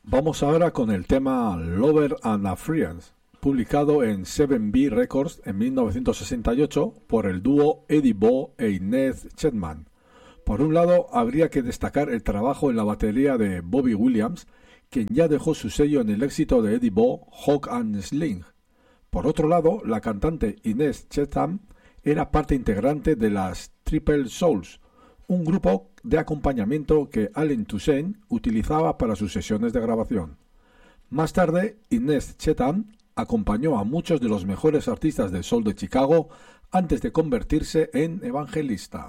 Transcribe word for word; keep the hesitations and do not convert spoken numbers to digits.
Vamos ahora con el tema Lover and a Friends, publicado en siete B Records en mil novecientos sesenta y ocho por el dúo Eddie Bo e Inez Chetman. Por un lado, habría que destacar el trabajo en la batería de Bobby Williams, quien ya dejó su sello en el éxito de Eddie Bo, Hawk and Sling. Por otro lado, la cantante Inez Chetman era parte integrante de las Triple Souls, un grupo de acompañamiento que Allen Toussaint utilizaba para sus sesiones de grabación. Más tarde, Inez Chetman acompañó a muchos de los mejores artistas del soul de Chicago antes de convertirse en evangelista.